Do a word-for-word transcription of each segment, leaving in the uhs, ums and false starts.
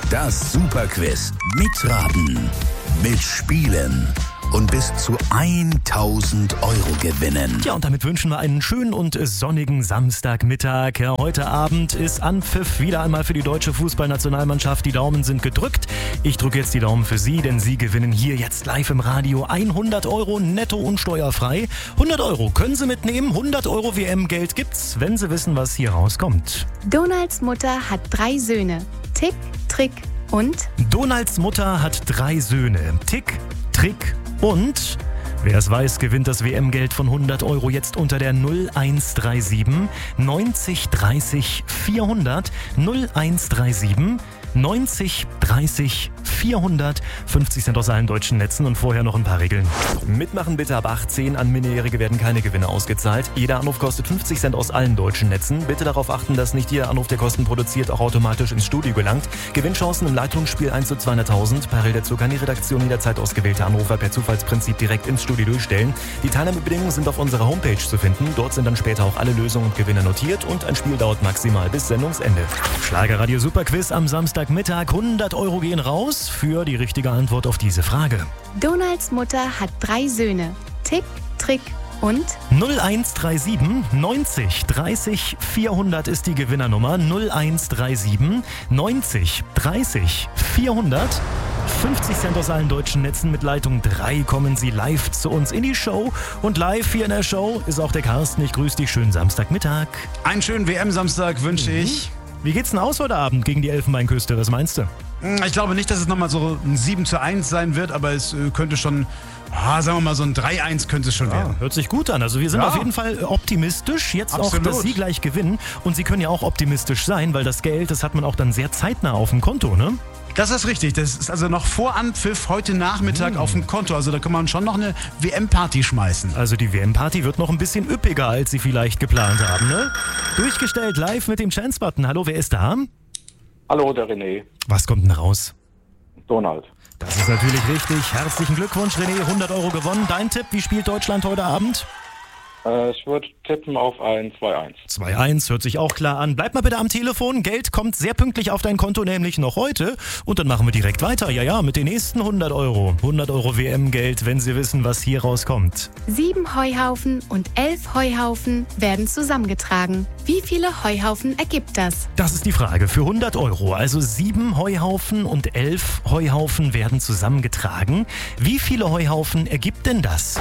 Das Superquiz. Mitraten, mitspielen und bis zu tausend Euro gewinnen. Ja, und damit wünschen wir einen schönen und sonnigen Samstagmittag. Ja, heute Abend ist Anpfiff wieder einmal für die deutsche Fußballnationalmannschaft. Die Daumen sind gedrückt. Ich drücke jetzt die Daumen für Sie, denn Sie gewinnen hier jetzt live im Radio hundert Euro netto und steuerfrei. hundert Euro können Sie mitnehmen, hundert Euro W M-Geld gibt's, wenn Sie wissen, was hier rauskommt. Donalds Mutter hat drei Söhne. Tick, Trick und? Donalds Mutter hat drei Söhne. Tick, Trick und... Wer es weiß, gewinnt das W M-Geld von hundert Euro jetzt unter der null eins drei sieben neunzig dreißig vierhundert. null eins drei sieben neunzig dreißig vierhundert. fünfzig Cent aus allen deutschen Netzen und vorher noch ein paar Regeln. Mitmachen bitte ab achtzehn. An Minderjährige werden keine Gewinne ausgezahlt. Jeder Anruf kostet fünfzig Cent aus allen deutschen Netzen. Bitte darauf achten, dass nicht jeder Anruf, der Kosten produziert, auch automatisch ins Studio gelangt. Gewinnchancen im Leitungsspiel eins zu zweihunderttausend. Parallel dazu kann die Redaktion jederzeit ausgewählte Anrufer per Zufallsprinzip direkt ins Studio durchstellen. Die Teilnahmebedingungen sind auf unserer Homepage zu finden. Dort sind dann später auch alle Lösungen und Gewinne notiert und ein Spiel dauert maximal bis Sendungsende. Schlagerradio Superquiz am Samstagmittag. hundert Euro gehen raus für die richtige Antwort auf diese Frage. Donalds Mutter hat drei Söhne. Tick, Trick und? null eins drei sieben neunzig dreißig vierhundert ist die Gewinnernummer. null eins drei sieben neunzig dreißig vierhundert. fünfzig Cent aus allen deutschen Netzen. Mit Leitung drei kommen Sie live zu uns in die Show. Und live hier in der Show ist auch der Carsten. Ich grüße dich. Schönen Samstagmittag. Einen schönen W M-Samstag wünsche mhm. ich. Wie geht's denn aus heute Abend gegen die Elfenbeinküste? Was meinst du? Ich glaube nicht, dass es nochmal so ein sieben zu eins sein wird, aber es könnte schon, ah, sagen wir mal, so ein drei eins könnte es schon ja, werden. Hört sich gut an. Also wir sind ja. auf jeden Fall optimistisch. Jetzt Absolut. auch, dass Sie gleich gewinnen. Und Sie können ja auch optimistisch sein, weil das Geld, das hat man auch dann sehr zeitnah auf dem Konto, ne? Das ist richtig. Das ist also noch vor Anpfiff heute Nachmittag mhm. auf dem Konto. Also da kann man schon noch eine W M-Party schmeißen. Also die W M-Party wird noch ein bisschen üppiger, als Sie vielleicht geplant haben, ne? Durchgestellt live mit dem Chance-Button. Hallo, wer ist da? Hallo, der René. Was kommt denn raus? Donald. Das ist natürlich richtig. Herzlichen Glückwunsch, René. hundert Euro gewonnen. Dein Tipp, wie spielt Deutschland heute Abend? Äh, ich würde tippen auf ein zwei eins. zwei eins, hört sich auch klar an. Bleib mal bitte am Telefon. Geld kommt sehr pünktlich auf dein Konto, nämlich noch heute. Und dann machen wir direkt weiter. Ja, ja, mit den nächsten hundert Euro. hundert Euro W M-Geld, wenn Sie wissen, was hier rauskommt. Sieben Heuhaufen und elf Heuhaufen werden zusammengetragen. Wie viele Heuhaufen ergibt das? Das ist die Frage für hundert Euro. Also sieben Heuhaufen und elf Heuhaufen werden zusammengetragen. Wie viele Heuhaufen ergibt denn das?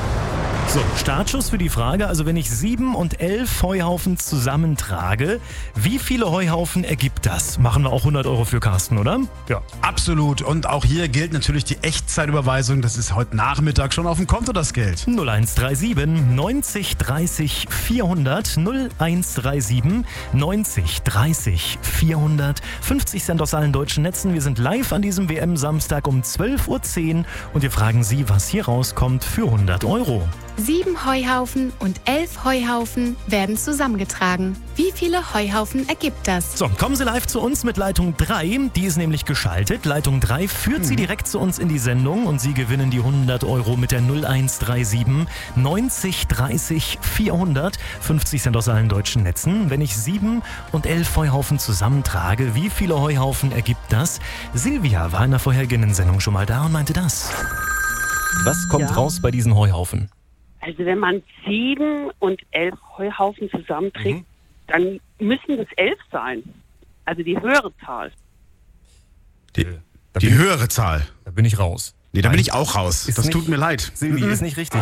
So, Startschuss für die Frage, also wenn ich sieben und elf Heuhaufen zusammentrage, wie viele Heuhaufen ergibt das? Machen wir auch hundert Euro für Carsten, oder? Ja. Absolut. Und auch hier gilt natürlich die Echtzeitüberweisung. Das ist heute Nachmittag schon auf dem Konto, das Geld. null eins drei sieben neunzig dreißig vierhundert. null eins drei sieben neunzig dreißig vierhundert. fünfzig Cent aus allen deutschen Netzen. Wir sind live an diesem W M-Samstag um zwölf Uhr zehn und wir fragen Sie, was hier rauskommt für hundert Euro. Sieben Heuhaufen und elf Heuhaufen werden zusammengetragen. Wie viele Heuhaufen ergibt das? So, kommen Sie live zu uns mit Leitung drei. Die ist nämlich geschaltet. Leitung drei führt mhm. Sie direkt zu uns in die Sendung und Sie gewinnen die hundert Euro mit der null eins drei sieben neunzig dreißig vierhundert. fünfzig Cent aus allen deutschen Netzen. Wenn ich sieben und elf Heuhaufen zusammentrage, wie viele Heuhaufen ergibt das? Silvia war in der vorhergehenden Sendung schon mal da und meinte das. Was kommt ja. raus bei diesen Heuhaufen? Also wenn man sieben und elf Heuhaufen zusammenträgt, mhm. dann müssen es elf sein. Also die höhere Zahl. Die, die höhere Zahl? Da bin ich raus. Nee, da Nein. bin ich auch raus. Das nicht, tut mir leid. Silvi, mhm. ist nicht richtig,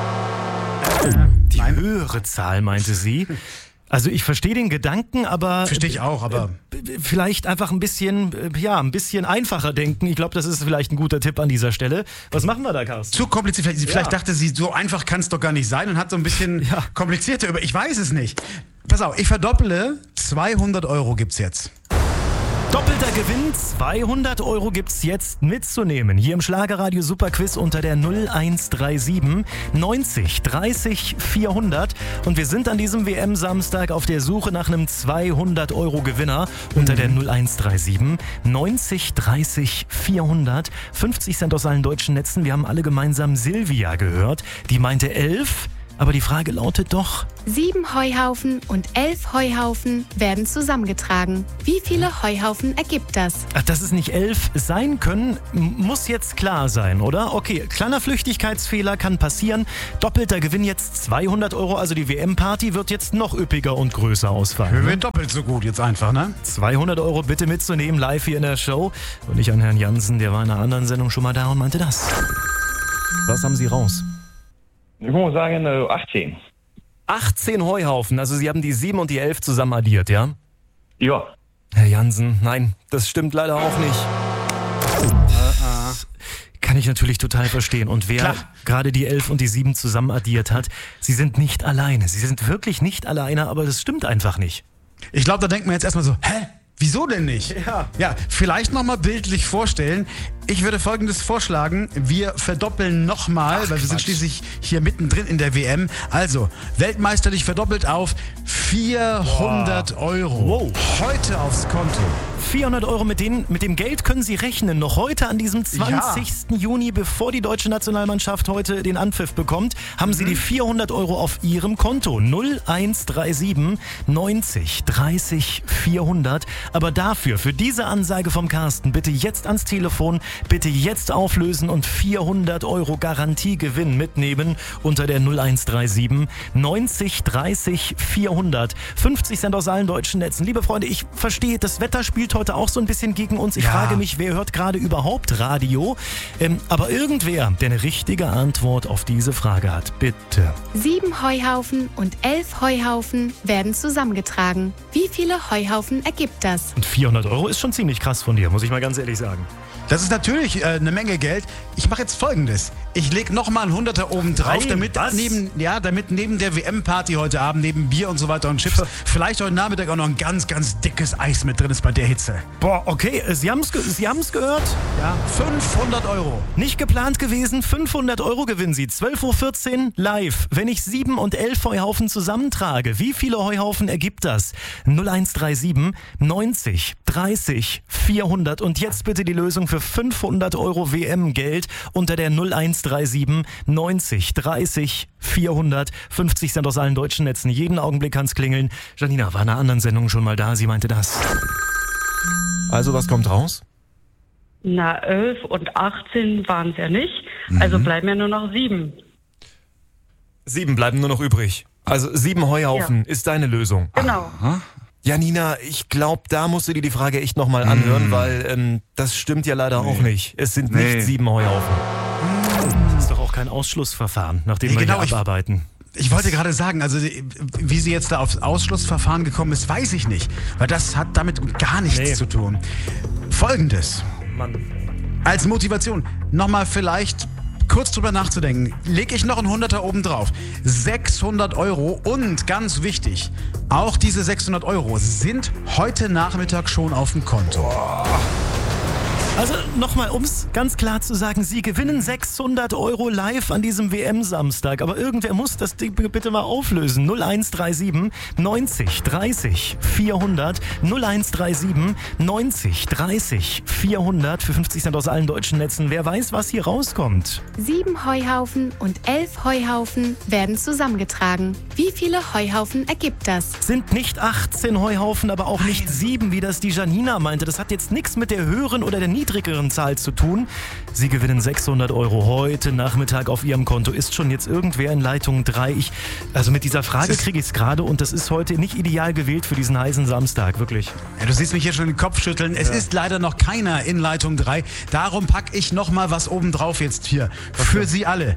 nee. Die Nein. höhere Zahl, meinte sie. Also ich verstehe den Gedanken, aber... Verstehe ich auch, aber... Vielleicht einfach ein bisschen, ja, ein bisschen einfacher denken. Ich glaube, das ist vielleicht ein guter Tipp an dieser Stelle. Was machen wir da, Carsten? Zu kompliziert. Vielleicht, ja. vielleicht dachte sie, so einfach kann es doch gar nicht sein und hat so ein bisschen ja. komplizierter über... Ich weiß es nicht. Pass auf, ich verdopple. zweihundert Euro gibt's jetzt. Doppelter Gewinn, zweihundert Euro gibt's jetzt mitzunehmen. Hier im Schlagerradio Superquiz unter der null eins drei sieben neunzig dreißig vierhundert. Und wir sind an diesem W M-Samstag auf der Suche nach einem zweihundert Euro Gewinner unter mhm. der null eins drei sieben neunzig dreißig vierhundert. fünfzig Cent aus allen deutschen Netzen. Wir haben alle gemeinsam Silvia gehört. Die meinte elf. aber die Frage lautet doch... Sieben Heuhaufen und elf Heuhaufen werden zusammengetragen. Wie viele Heuhaufen ergibt das? Ach, dass es nicht elf sein können, m- muss jetzt klar sein, oder? Okay, kleiner Flüchtigkeitsfehler kann passieren. Doppelter Gewinn jetzt zweihundert Euro, also die W M-Party wird jetzt noch üppiger und größer ausfallen. Wir Ne? werden doppelt so gut jetzt einfach, ne? zweihundert Euro bitte mitzunehmen, live hier in der Show. Und ich an Herrn Jansen, der war in einer anderen Sendung schon mal da und meinte das. Was haben Sie raus? Ich muss sagen, äh, achtzehn. achtzehn Heuhaufen, also Sie haben die sieben und die elf zusammen addiert, ja? Ja. Herr Jansen, nein, das stimmt leider auch nicht. Das kann ich natürlich total verstehen. Und wer Klar. gerade die elf und die sieben zusammen addiert hat, Sie sind nicht alleine. Sie sind wirklich nicht alleine, aber das stimmt einfach nicht. Ich glaube, da denkt man jetzt erstmal so, hä? Wieso denn nicht? Ja. Ja, vielleicht nochmal bildlich vorstellen. Ich würde Folgendes vorschlagen. Wir verdoppeln nochmal, weil wir sind schließlich hier mittendrin in der W M. Also, weltmeisterlich verdoppelt auf vierhundert Euro. Wow. Heute aufs Konto. vierhundert Euro, mit, denen, mit dem Geld können Sie rechnen. Noch heute an diesem zwanzigsten Juni, bevor die deutsche Nationalmannschaft heute den Anpfiff bekommt, haben Sie die vierhundert Euro auf Ihrem Konto. null eins drei sieben neunzig dreißig vierhundert. Aber dafür, für diese Ansage vom Carsten, bitte jetzt ans Telefon, bitte jetzt auflösen und vierhundert Euro Garantiegewinn mitnehmen unter der null eins drei sieben neunzig dreißig vierhundert. fünfzig Cent aus allen deutschen Netzen. Liebe Freunde, ich verstehe, das Wetter spielt heute auch so ein bisschen gegen uns. Ich Ja. frage mich, wer hört gerade überhaupt Radio? Ähm, aber irgendwer, der eine richtige Antwort auf diese Frage hat, bitte. Sieben Heuhaufen und elf Heuhaufen werden zusammengetragen. Wie viele Heuhaufen ergibt das? Und vierhundert Euro ist schon ziemlich krass von dir, muss ich mal ganz ehrlich sagen. Das ist natürlich äh, eine Menge Geld. Ich mache jetzt Folgendes. Ich lege nochmal einen Hunderter oben drauf, Nein, damit was? neben, ja, damit neben der W M-Party heute Abend, neben Bier und so weiter und Chips, vielleicht heute Nachmittag auch noch ein ganz, ganz dickes Eis mit drin ist bei der Hitze. Boah, okay, Sie haben's, ge- Sie haben's gehört? Ja, fünfhundert Euro. Nicht geplant gewesen, fünfhundert Euro gewinnen Sie. zwölf Uhr vierzehn live. Wenn ich sieben und elf Heuhaufen zusammentrage, wie viele Heuhaufen ergibt das? null eins drei sieben neunzig dreißig vierhundert. Und jetzt bitte die Lösung für fünfhundert Euro W M-Geld unter der null eins drei sieben neunzig dreißig vierhundert. fünfzig Cent aus allen deutschen Netzen. Jeden Augenblick kann's klingeln. Janina war in einer anderen Sendung schon mal da. Sie meinte das. Also, was kommt raus? Na, elf und achtzehn waren es ja nicht. Also bleiben ja nur noch sieben. Sieben bleiben nur noch übrig. Also sieben Heuhaufen ist deine Lösung. Genau. Janina, ich glaube, da musst du dir die Frage echt nochmal anhören, weil ähm, das stimmt ja leider auch nicht. Es sind Nee. nicht sieben Heuhaufen. Das ist doch auch kein Ausschlussverfahren, nach dem Nee, wir genau, hier ich- abarbeiten. Ich wollte gerade sagen, also wie sie jetzt da aufs Ausschlussverfahren gekommen ist, weiß ich nicht. Weil das hat damit gar nichts Nee. zu tun. Folgendes. Mann. Als Motivation, nochmal vielleicht kurz drüber nachzudenken, lege ich noch einen Hunderter oben drauf. sechshundert Euro und ganz wichtig, auch diese sechshundert Euro sind heute Nachmittag schon auf dem Konto. Also nochmal, um es ganz klar zu sagen, Sie gewinnen sechshundert Euro live an diesem W M-Samstag. Aber irgendwer muss das Ding bitte mal auflösen. null eins drei sieben neunzig dreißig vierhundert. null eins drei sieben neunzig dreißig vierhundert für fünfzig Cent aus allen deutschen Netzen. Wer weiß, was hier rauskommt. Sieben Heuhaufen und elf Heuhaufen werden zusammengetragen. Wie viele Heuhaufen ergibt das? Sind nicht achtzehn Heuhaufen, aber auch nicht sieben, wie das die Janina meinte. Das hat jetzt nichts mit der höheren oder der niedrigeren Zahl zu tun. Sie gewinnen sechshundert Euro heute Nachmittag auf Ihrem Konto. Ist schon jetzt irgendwer in Leitung drei? Ich, also mit dieser Frage kriege ich es gerade und das ist heute nicht ideal gewählt für diesen heißen Samstag, wirklich. Ja, du siehst mich hier schon den Kopf schütteln. Es ist leider noch keiner in Leitung drei. Darum packe ich noch mal was oben drauf jetzt hier. Für Sie alle.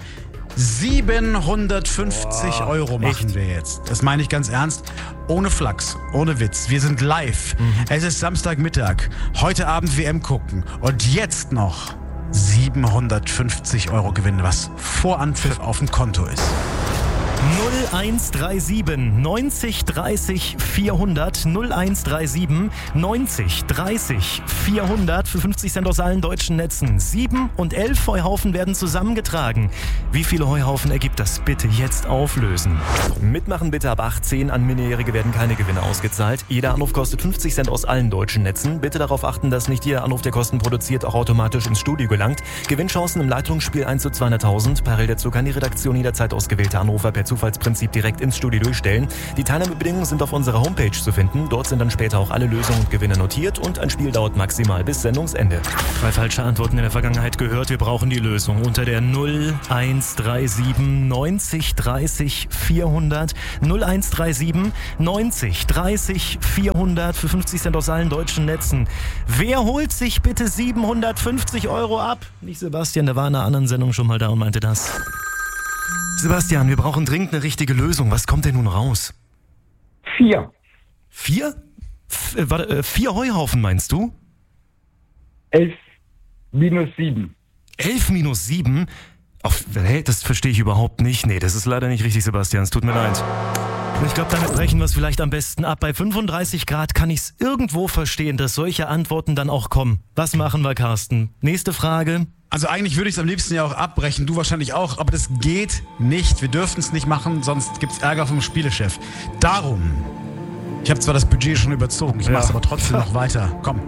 siebenhundertfünfzig Euro machen echt? wir jetzt. Das meine ich ganz ernst. Ohne Flachs, ohne Witz. Wir sind live. Es ist Samstagmittag. Heute Abend W M gucken. Und jetzt noch siebenhundertfünfzig Euro gewinnen, was vor Anpfiff auf dem Konto ist. null eins drei sieben neunzig dreißig vierhundert. null eins drei sieben neunzig dreißig vierhundert für fünfzig Cent aus allen deutschen Netzen. sieben und elf Heuhaufen werden zusammengetragen. Wie viele Heuhaufen ergibt das? Bitte jetzt auflösen. Mitmachen bitte ab achtzehn. An Minderjährige werden keine Gewinne ausgezahlt. Jeder Anruf kostet fünfzig Cent aus allen deutschen Netzen. Bitte darauf achten, dass nicht jeder Anruf, der Kosten produziert, auch automatisch ins Studio gelangt. Gewinnchancen im Leitungsspiel eins zu zweihunderttausend. Parallel dazu kann die Redaktion jederzeit ausgewählte Anrufer per Zufall Zufallsprinzip direkt ins Studio durchstellen. Die Teilnahmebedingungen sind auf unserer Homepage zu finden. Dort sind dann später auch alle Lösungen und Gewinne notiert und ein Spiel dauert maximal bis Sendungsende. Drei falsche Antworten in der Vergangenheit gehört. Wir brauchen die Lösung unter der null eins drei sieben neunzig dreißig vierhundert. null eins drei sieben neunzig dreißig vierhundert für fünfzig Cent aus allen deutschen Netzen. Wer holt sich bitte siebenhundertfünfzig Euro ab? Nicht Sebastian, der war in einer anderen Sendung schon mal da und meinte das. Sebastian, wir brauchen dringend eine richtige Lösung. Was kommt denn nun raus? Vier. Vier? F- äh, warte, äh, vier Heuhaufen meinst du? Elf minus sieben. Elf minus sieben? Auf, hä, das verstehe ich überhaupt nicht. Nee, das ist leider nicht richtig, Sebastian. Es tut mir leid. Ich glaube, damit brechen wir es vielleicht am besten ab. Bei fünfunddreißig Grad kann ich es irgendwo verstehen, dass solche Antworten dann auch kommen. Was machen wir, Carsten? Nächste Frage. Also eigentlich würde ich es am liebsten ja auch abbrechen, du wahrscheinlich auch, aber das geht nicht. Wir dürften es nicht machen, sonst gibt es Ärger vom Spielechef. Darum, ich habe zwar das Budget schon überzogen, ich Ja. mache es aber trotzdem noch weiter. Komm,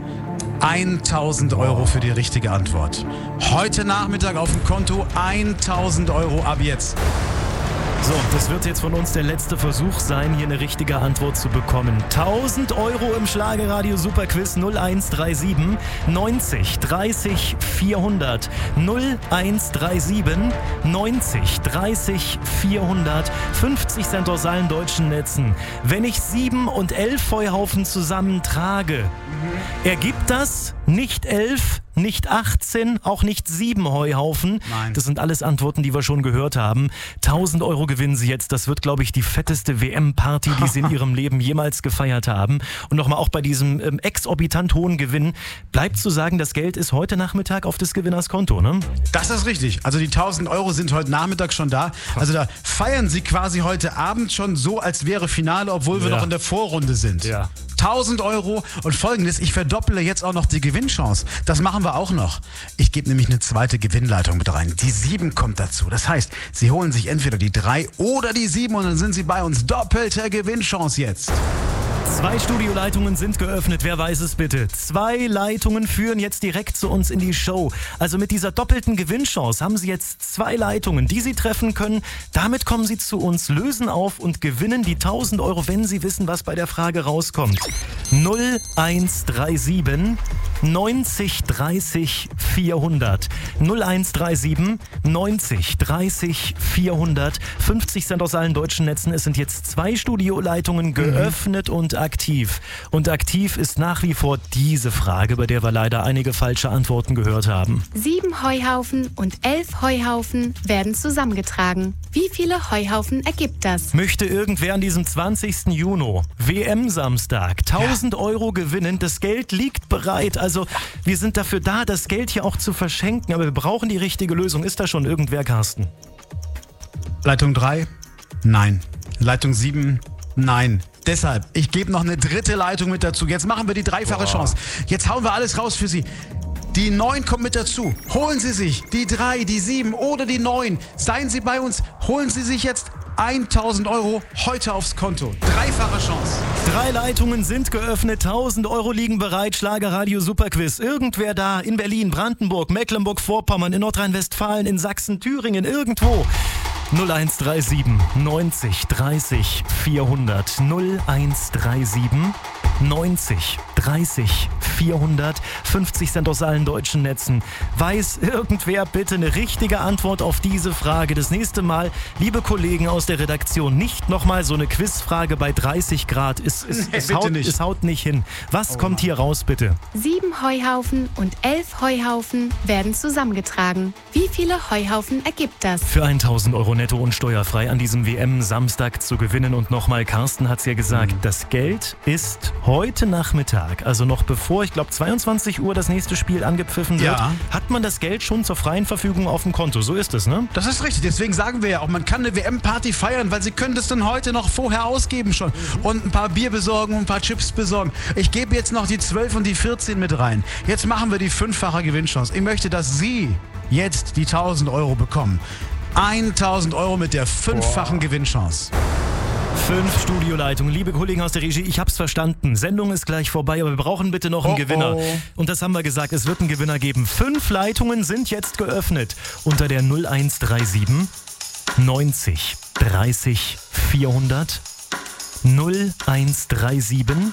tausend Euro für die richtige Antwort. Heute Nachmittag auf dem Konto tausend Euro ab jetzt. So, das wird jetzt von uns der letzte Versuch sein, hier eine richtige Antwort zu bekommen. tausend Euro im Schlagerradio Superquiz null eins drei sieben neunzig dreißig vierhundert. null eins drei sieben neunzig dreißig vierhundert. fünfzig Cent aus allen deutschen Netzen. Wenn ich sieben und elf Heuhaufen zusammentrage, mhm. ergibt das nicht elf, nicht achtzehn, auch nicht sieben Heuhaufen. Nein. Das sind alles Antworten, die wir schon gehört haben. tausend Euro gewinnen Sie jetzt. Das wird, glaube ich, die fetteste W M-Party, die Sie in Ihrem Leben jemals gefeiert haben. Und nochmal auch bei diesem ähm, exorbitant hohen Gewinn bleibt zu sagen, das Geld ist heute Nachmittag auf des Gewinners Konto, ne? Das ist richtig. Also die tausend Euro sind heute Nachmittag schon da. Also da feiern Sie quasi heute Abend schon so, als wäre Finale, obwohl wir Ja. noch in der Vorrunde sind. Ja. tausend Euro und Folgendes, ich verdopple jetzt auch noch die Gewinnchance. Das machen wir auch noch. Ich gebe nämlich eine zweite Gewinnleitung mit rein. Die sieben kommt dazu. Das heißt, Sie holen sich entweder die drei oder die sieben und dann sind Sie bei uns. Doppelte Gewinnchance jetzt. Zwei Studioleitungen sind geöffnet, wer weiß es bitte. Zwei Leitungen führen jetzt direkt zu uns in die Show. Also mit dieser doppelten Gewinnchance haben Sie jetzt zwei Leitungen, die Sie treffen können. Damit kommen Sie zu uns, lösen auf und gewinnen die tausend Euro, wenn Sie wissen, was bei der Frage rauskommt. null eins drei sieben neunzig dreißig vierhundert. null eins drei sieben neunzig dreißig vierhundert. fünfzig Cent aus allen deutschen Netzen. Es sind jetzt zwei Studioleitungen geöffnet mhm. und aktiv. Und aktiv ist nach wie vor diese Frage, bei der wir leider einige falsche Antworten gehört haben. Sieben Heuhaufen und elf Heuhaufen werden zusammengetragen. Wie viele Heuhaufen ergibt das? Möchte irgendwer an diesem zwanzigsten Juni, W M-Samstag, tausend Euro gewinnen? Das Geld liegt bereit. Also wir sind dafür da, das Geld hier auch zu verschenken. Aber wir brauchen die richtige Lösung. Ist da schon irgendwer, Carsten? Leitung drei? Nein. Leitung sieben? Nein. Deshalb, ich gebe noch eine dritte Leitung mit dazu. Jetzt machen wir die dreifache Boah. Chance. Jetzt hauen wir alles raus für Sie. Die neun kommt mit dazu. Holen Sie sich die drei, die sieben oder die neun. Seien Sie bei uns. Holen Sie sich jetzt tausend Euro heute aufs Konto. Dreifache Chance. Drei Leitungen sind geöffnet, tausend Euro liegen bereit. Schlagerradio Superquiz. Irgendwer da in Berlin, Brandenburg, Mecklenburg-Vorpommern, in Nordrhein-Westfalen, in Sachsen, Thüringen, irgendwo. null eins drei sieben neunzig dreißig vierhundert. null eins drei sieben neunzig dreißig vierhundert. fünfzig Cent aus allen deutschen Netzen. Weiß irgendwer bitte eine richtige Antwort auf diese Frage? Das nächste Mal, liebe Kollegen aus der Redaktion, nicht nochmal so eine Quizfrage bei dreißig Grad. Es, es, Nee, es, bitte haut, nicht. es haut nicht hin. Was kommt hier raus, bitte? Sieben Heuhaufen und elf Heuhaufen werden zusammengetragen. Wie viele Heuhaufen ergibt das? Für tausend Euro netto und steuerfrei an diesem W M-Samstag zu gewinnen. Und nochmal, Carsten hat es ja gesagt, das Geld ist heute Nachmittag, also noch bevor, ich glaube, zweiundzwanzig Uhr das nächste Spiel angepfiffen wird, Ja. hat man das Geld schon zur freien Verfügung auf dem Konto. So ist es, ne? Das ist richtig, deswegen sagen wir ja auch, man kann eine W M-Party feiern, weil Sie können das dann heute noch vorher ausgeben schon und ein paar Bier besorgen und ein paar Chips besorgen. Ich gebe jetzt noch die zwölf und die vierzehn mit rein. Jetzt machen wir die fünffache Gewinnchance. Ich möchte, dass Sie jetzt die tausend Euro bekommen. tausend Euro mit der fünffachen Gewinnchance. Fünf Studioleitungen. Liebe Kollegen aus der Regie, ich hab's verstanden. Sendung ist gleich vorbei, aber wir brauchen bitte noch einen Oh, Gewinner. oh. Und das haben wir gesagt, es wird einen Gewinner geben. Fünf Leitungen sind jetzt geöffnet unter der null eins drei sieben neunzig dreißig vierhundert, null eins drei sieben,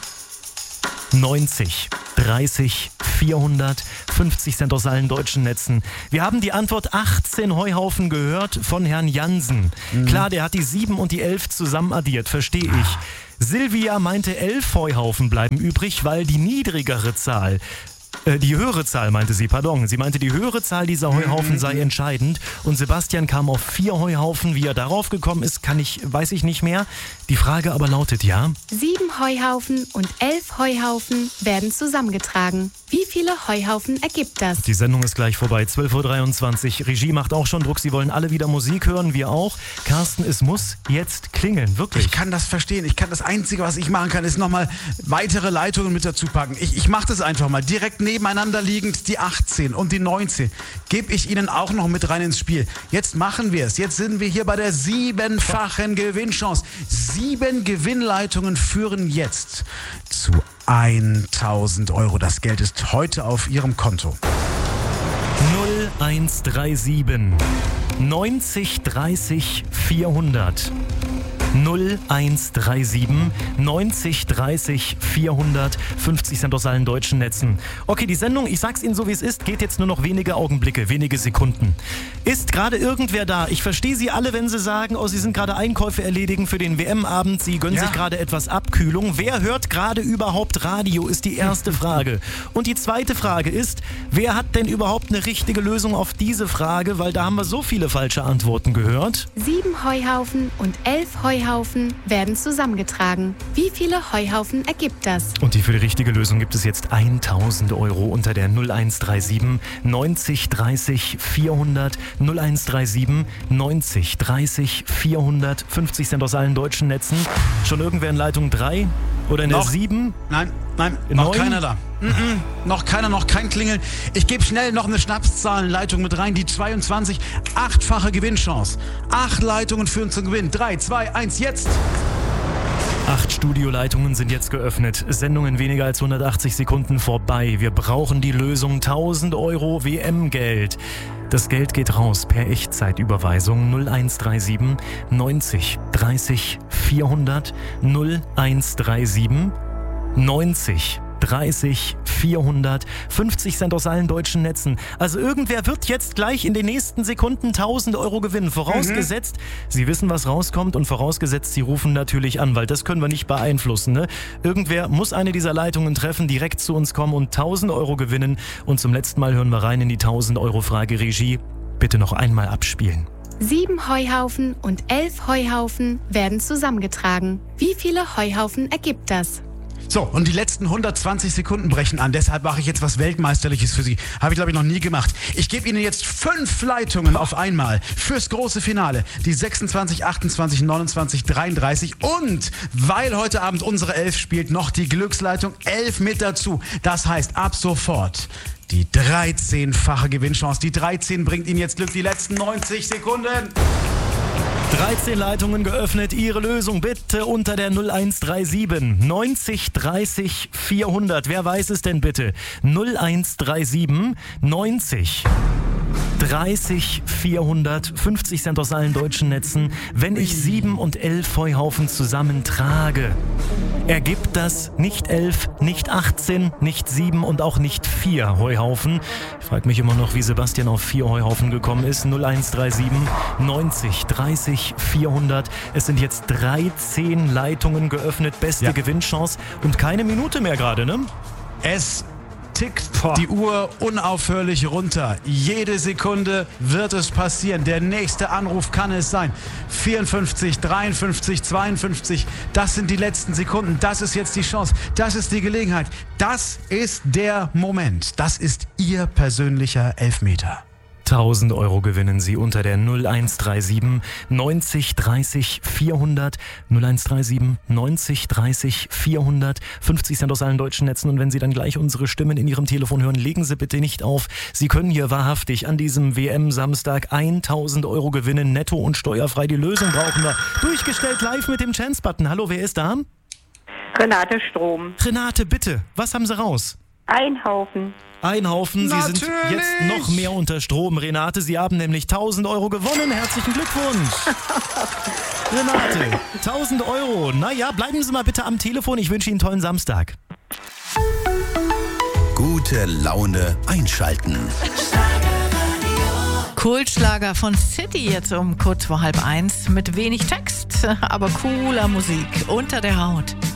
neunzig dreißig vierhundert, fünfzig Cent aus allen deutschen Netzen. Wir haben die Antwort achtzehn Heuhaufen gehört von Herrn Jansen. Mhm. Klar, der hat die sieben und die elf zusammen addiert, verstehe ich. Silvia meinte, elf Heuhaufen bleiben übrig, weil die niedrigere Zahl, äh, die höhere Zahl meinte sie, pardon. Sie meinte, die höhere Zahl dieser Heuhaufen sei entscheidend. Und Sebastian kam auf vier Heuhaufen. Wie er darauf gekommen ist, kann ich, weiß ich nicht mehr. Die Frage aber lautet ja: Sieben Heuhaufen und elf Heuhaufen werden zusammengetragen. Wie viele Heuhaufen ergibt das? Die Sendung ist gleich vorbei, zwölf Uhr dreiundzwanzig. Regie macht auch schon Druck, sie wollen alle wieder Musik hören, wir auch. Carsten, es muss jetzt klingeln, wirklich. Ich kann das verstehen. Ich kann das Einzige, was ich machen kann, ist nochmal weitere Leitungen mit dazu packen. Ich, ich mache das einfach mal. Direkt nebeneinander liegend die achtzehn und die neunzehn. Gebe ich Ihnen auch noch mit rein ins Spiel. Jetzt machen wir es. Jetzt sind wir hier bei der siebenfachen Gewinnchance. Sieben Gewinnleitungen führen jetzt zu tausend Euro. Das Geld ist heute auf Ihrem Konto. null eins drei sieben neunzig dreißig vierhundert. null eins drei sieben neunzig dreißig vierhundert, fünfzig Cent aus allen deutschen Netzen. Okay, die Sendung, ich sag's Ihnen so wie es ist, geht jetzt nur noch wenige Augenblicke, wenige Sekunden. Ist gerade irgendwer da? Ich verstehe Sie alle, wenn Sie sagen, oh, Sie sind gerade Einkäufe erledigen für den W M-Abend, Sie gönnen Ja. sich gerade etwas Abkühlung. Wer hört gerade überhaupt Radio, ist die erste Frage. Und die zweite Frage ist, wer hat denn überhaupt eine richtige Lösung auf diese Frage? Weil da haben wir so viele falsche Antworten gehört. Sieben Heuhaufen und elf Heuhaufen werden zusammengetragen. Wie viele Heuhaufen ergibt das? Und die für die richtige Lösung gibt es jetzt tausend Euro unter der null eins drei sieben neunzig dreißig vierhundert, null eins drei sieben neunzig dreißig vierhundert, fünfzig Cent aus allen deutschen Netzen. Schon irgendwer in Leitung drei oder in Noch? der sieben? Nein, nein, noch Neun? keiner da. Mm-mm, noch keiner, noch kein Klingeln. Ich gebe schnell noch eine Schnapszahlenleitung mit rein, die zweiundzwanzig. Achtfache Gewinnchance. Acht Leitungen führen zum Gewinn. Drei, zwei, eins, jetzt. Acht Studioleitungen sind jetzt geöffnet. Sendung in weniger als hundertachtzig Sekunden vorbei. Wir brauchen die Lösung tausend Euro W M-Geld. Das Geld geht raus per Echtzeitüberweisung null eins drei sieben neunzig dreißig vierhundert, null eins drei sieben neunzig dreißig vierhundert, fünfzig Cent aus allen deutschen Netzen. Also irgendwer wird jetzt gleich in den nächsten Sekunden tausend Euro gewinnen. Vorausgesetzt, mhm. Sie wissen, was rauskommt, und vorausgesetzt, Sie rufen natürlich an, weil das können wir nicht beeinflussen. Ne? Irgendwer muss eine dieser Leitungen treffen, direkt zu uns kommen und tausend Euro gewinnen. Und zum letzten Mal hören wir rein in die tausend Euro Frage. Regie, bitte noch einmal abspielen. Sieben Heuhaufen und elf Heuhaufen werden zusammengetragen. Wie viele Heuhaufen ergibt das? So, und die letzten hundertzwanzig Sekunden brechen an. Deshalb mache ich jetzt was Weltmeisterliches für Sie. Habe ich, glaube ich, noch nie gemacht. Ich gebe Ihnen jetzt fünf Leitungen auf einmal fürs große Finale. Die sechsundzwanzig, achtundzwanzig, neunundzwanzig, dreiunddreißig. Und weil heute Abend unsere elf spielt, noch die Glücksleitung elf mit dazu. Das heißt, ab sofort die dreizehnfache Gewinnchance. Die dreizehn bringt Ihnen jetzt Glück. Die letzten neunzig Sekunden. dreizehn Leitungen geöffnet. Ihre Lösung bitte unter der null eins drei sieben neunzig dreißig vierhundert. Wer weiß es denn bitte? null eins drei sieben neunzig dreißig vierhundert, fünfzig Cent aus allen deutschen Netzen. Wenn ich sieben und elf Heuhaufen zusammentrage, ergibt das nicht elf, nicht achtzehn, nicht sieben und auch nicht vier Heuhaufen. Ich frage mich immer noch, wie Sebastian auf vier Heuhaufen gekommen ist. null eins drei sieben neunzig dreißig vierhundert. Es sind jetzt dreizehn Leitungen geöffnet. Beste Ja. Gewinnchance und keine Minute mehr gerade, ne? Es tickt die Uhr unaufhörlich runter. Jede Sekunde wird es passieren. Der nächste Anruf kann es sein. vierundfünfzig, dreiundfünfzig, zweiundfünfzig. Das sind die letzten Sekunden. Das ist jetzt die Chance. Das ist die Gelegenheit. Das ist der Moment. Das ist Ihr persönlicher Elfmeter. tausend Euro gewinnen Sie unter der null eins drei sieben neunzig dreißig vierhundert, null eins drei sieben neunzig dreißig vierhundert, fünfzig Cent aus allen deutschen Netzen. Und wenn Sie dann gleich unsere Stimmen in Ihrem Telefon hören, legen Sie bitte nicht auf. Sie können hier wahrhaftig an diesem W M-Samstag tausend Euro gewinnen, netto und steuerfrei. Die Lösung brauchen wir. Durchgestellt live mit dem Chance-Button. Hallo, wer ist da? Renate Strom. Renate, bitte, was haben Sie raus? Ein Haufen. Ein Haufen, Sie sind Natürlich. jetzt noch mehr unter Strom, Renate. Sie haben nämlich tausend Euro gewonnen. Herzlichen Glückwunsch. Renate, tausend Euro. Naja, bleiben Sie mal bitte am Telefon. Ich wünsche Ihnen einen tollen Samstag. Gute Laune einschalten. Kultschlager von City jetzt um kurz vor halb eins mit wenig Text, aber cooler Musik unter der Haut.